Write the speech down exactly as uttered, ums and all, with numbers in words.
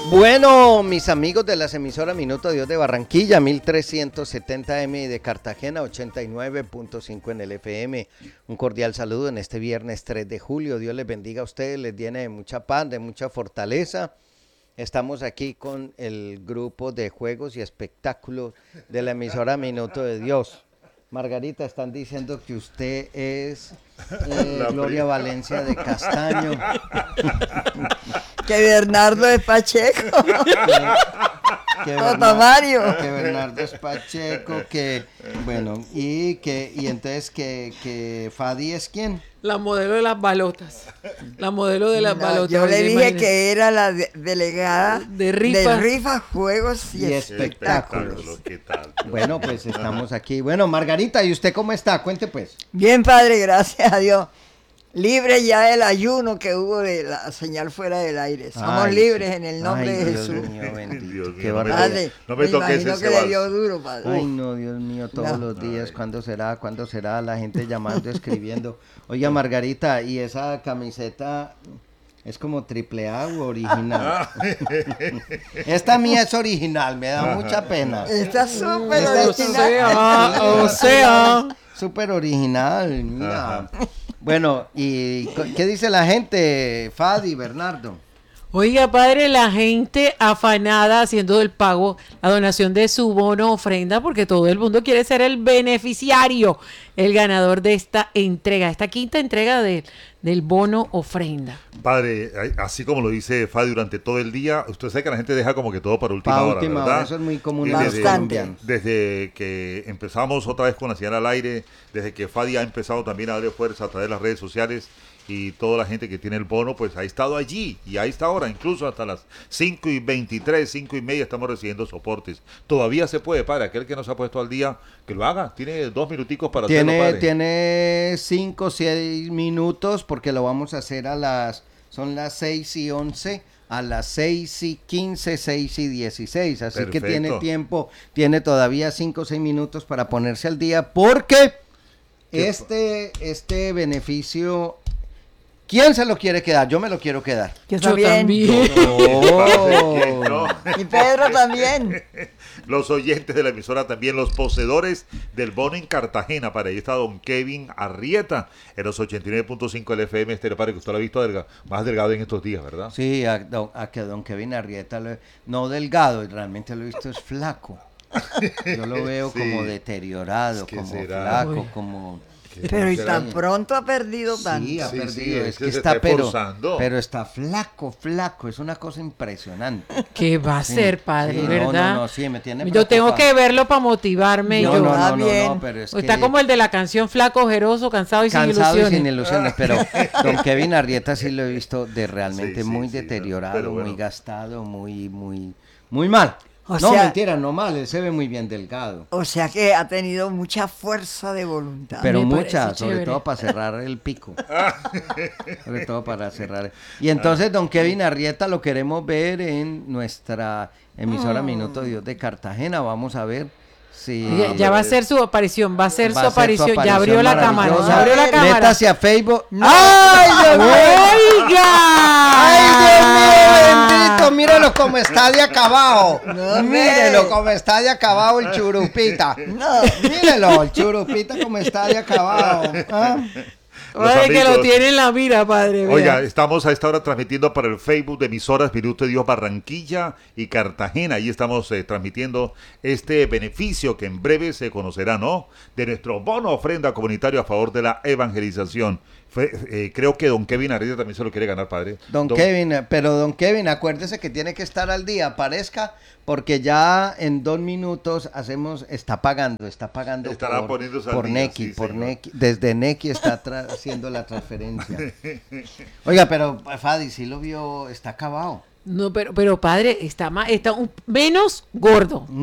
Bueno, mis amigos de las emisoras Minuto Dios de Barranquilla, mil trescientos setenta eme y de Cartagena, ochenta y nueve punto cinco en el efe eme. Un cordial saludo en este viernes tres de julio. Dios les bendiga a ustedes, les llene de mucha paz, de mucha fortaleza. Estamos aquí con el grupo de juegos y espectáculos de la emisora Minuto de Dios. Margarita, están diciendo que usted es eh, Gloria Valencia de Castaño. Que Bernardo es Pacheco. Que, que Otto Mario. Que Bernardo es Pacheco, que bueno, y que y entonces que, que Fadi es quién? La modelo de las balotas. La modelo de las No, balotas. yo le dije imagínate. que era la de- delegada De rifa. de rifa, juegos y, Y espectáculos. espectáculos. ¿Qué tal? Bueno, pues estamos aquí. Bueno, Margarita, ¿y usted cómo está? Cuente pues. Bien, padre, gracias a Dios. Libre ya del ayuno que hubo de la señal fuera del aire. Somos Ay, libres sí. en el nombre Ay, de Dios Jesús. mío, bendito. Dios mío, Qué no me barbaridad. Padre, No me me toques imagino ese que le vals. dio duro, padre. Ay, no, Dios mío, todos No. los días, ¿cuándo será? ¿Cuándo será? La gente llamando, escribiendo. Oiga, Margarita, ¿y esa camiseta es como triple A o original? Esta mía es original, me da mucha pena. Está súper Esta es- O original. sea, o sea. Súper original, mira. Bueno, ¿y co- qué dice la gente, Fadi, Bernardo? Oiga, padre, la gente afanada haciendo el pago, la donación de su bono ofrenda, porque todo el mundo quiere ser el beneficiario, el ganador de esta entrega, esta quinta entrega de, del bono ofrenda. Padre, ay, así como lo dice Fadi durante todo el día, usted sabe que la gente deja como que todo para última Pa' hora, última ¿verdad? hora, eso es muy común Y en los desde- Bastante. Desde que empezamos otra vez con la señal al aire, desde que Fadi ha empezado también a darle fuerza a través de las redes sociales y toda la gente que tiene el bono, pues ha estado allí y a esta hora, incluso hasta las cinco y veintitrés, cinco y media estamos recibiendo soportes. Todavía se puede, padre, aquel que no se ha puesto al día, que lo haga, tiene dos minuticos para hacerlo, Tiene, padre. tiene cinco o seis minutos porque lo vamos a hacer a las, son las seis y once, a las seis y quince, seis y dieciséis, así que Perfecto. tiene tiempo, tiene todavía cinco o seis minutos para ponerse al día porque ¿Qué este, este beneficio, ¿quién se lo quiere quedar? Yo me lo quiero quedar. Yo Yo también. también. Oh. No. Y Pedro también. Los oyentes de la emisora también, los poseedores del bono en Cartagena. Para ahí está don Kevin Arrieta en los ochenta y nueve punto cinco del efe eme Estéreo, padre, que usted lo ha visto delga- más delgado en estos días, ¿verdad? Sí, a, don- a que don Kevin Arrieta, lo he- no delgado, realmente lo he visto es flaco. Yo lo veo Sí. como deteriorado, ¿Qué como será? flaco, Uy. como... Pero y será? tan pronto ha perdido tanto. Sí, ha Sí, perdido, sí, es, es que que se está, está pero, esforzando. pero está flaco, flaco, es una cosa impresionante. ¿Qué va a Sí, ser, padre, sí, no, verdad? No, no, sí, me tiene Yo tengo preocupado. que verlo para motivarme. No, yo. no, Ah, no, no, bien. no, pero es Está que como el de la canción Flaco, Ojeroso, Cansado y sin cansado y ilusiones. sin ilusiones, pero don Kevin Arrieta sí lo he visto de realmente Sí, sí, muy sí, deteriorado, pero bueno. muy gastado, muy, muy, muy mal. O no, sea- mentira, no mal, él se ve muy bien delgado. O sea que ha tenido mucha fuerza de voluntad. Pero Me mucha, parece sobre chévere. todo para cerrar el pico. Sobre todo para cerrar. Y entonces, don Kevin Arrieta lo queremos ver en nuestra emisora Minuto Dios de Cartagena. Vamos a ver si... Ya, ya va a ser su aparición, va a ser, va su, a ser aparición. su Ya abrió la cámara, maravillosa. ya abrió la cámara. Métase a Facebook. No. ¡Ay, Dios mío! ¡Oiga! ¡Ay, Dios mío, bendito! Mírelo cómo está de acabado. No, Mírelo ve. cómo está de acabado el churupita. No. Mírelo, el churupita cómo está de acabado. ¿Ah? Los Padre, que lo amigos. tiene en la mira, padre. vea. Oiga, estamos a esta hora transmitiendo para el Facebook de emisoras Minuto de Dios Barranquilla y Cartagena. Ahí estamos eh, transmitiendo este beneficio que en breve se conocerá, ¿no? De nuestro bono ofrenda comunitario a favor de la evangelización. Fue, eh, creo que don Kevin Arrieta también se lo quiere ganar, padre. Don Kevin, eh, pero don Kevin, acuérdese que tiene que estar al día, aparezca, porque ya en dos minutos hacemos, está pagando, está pagando Estará por, poniéndose al por día, Nequi, sí, por señor. Nequi, desde Nequi está tra- haciendo la transferencia. Oiga, pero Fadi, sí lo vio, está acabado. No, pero, pero padre, está, ma- está un, menos gordo.